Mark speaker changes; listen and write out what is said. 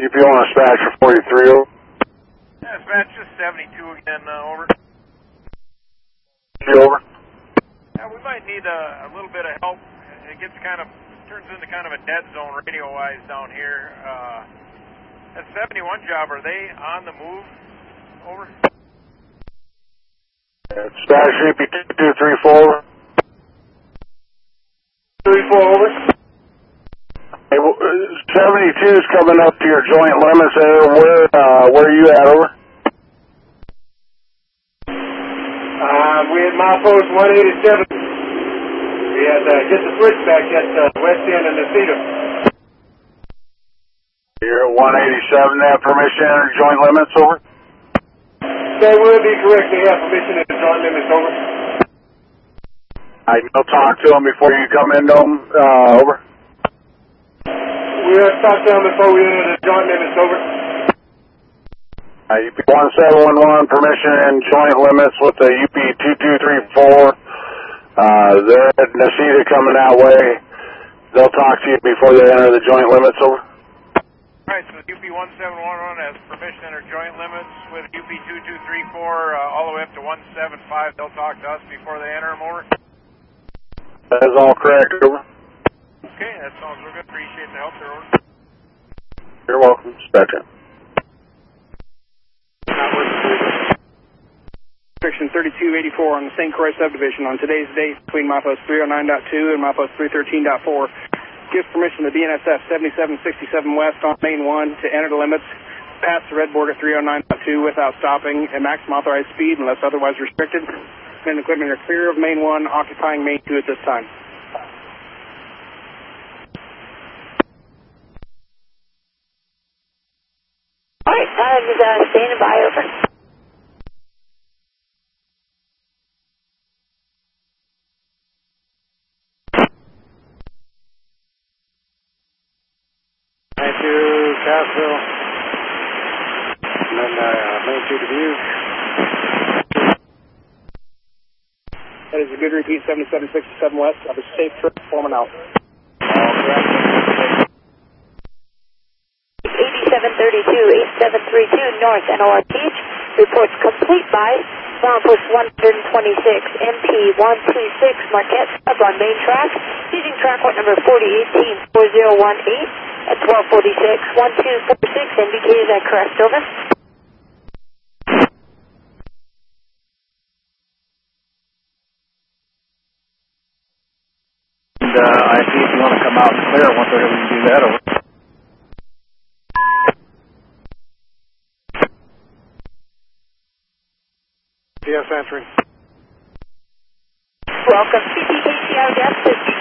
Speaker 1: UP on a dispatch for 43, over.
Speaker 2: Yeah, dispatch just 72 again, over.
Speaker 1: Over.
Speaker 2: Yeah, we might need a little bit of help. It gets turns into kind of a dead zone radio-wise down here. That 71 job, are they on the move? Over.
Speaker 1: Dispatch UP 2234. 34, over. Hey, 72 is coming up to your joint limits there. Where are you at, over?
Speaker 3: We're at milepost 187. We had just a switchback at west end of Nacita.
Speaker 1: You're at 187. They have permission to enter joint limits, over?
Speaker 3: That would be correct. They have permission to joint limits, over.
Speaker 1: You'll talk to them before you come into them, over?
Speaker 3: We'll talk to them before we enter the joint limits, over.
Speaker 1: UP 1711, permission and joint limits with the UP 2234. They're at Nacita coming that way. They'll talk to you before they enter the joint limits, over?
Speaker 2: Alright, so UP 1711 has permission to enter joint limits with UP 2234 all the way up to 175. They'll talk to us before they enter them, over.
Speaker 1: That is all correct, over.
Speaker 2: Okay, that sounds real good. Appreciate the help there, over.
Speaker 1: You're welcome. Dispatch.
Speaker 4: Section 3284 on the St. Croix subdivision on today's date between milepost 309.2 and milepost 313.4 gives permission to BNSF 7767 West on Main 1 to enter the limits past the red board at 309.2 without stopping at maximum authorized speed unless otherwise restricted. And equipment are clear of Main 1, occupying Main 2 at this time.
Speaker 5: All right, just standing by, over.
Speaker 4: Thank you, Cassville. And then Main 2 to view. That is a good repeat, 7767 West. Have a safe trip, forming out.
Speaker 5: 8732, 8732 North NORTH. Reports complete by milepost 126, MP 126 Marquette Sub on main track. Using track point number 4018-4018 at 1246, 1246. Indicated that correct, over.
Speaker 4: IP, if you want to come out and clear once we're able to do that, over. Yes, answering.
Speaker 5: Welcome, CPKCR Justice.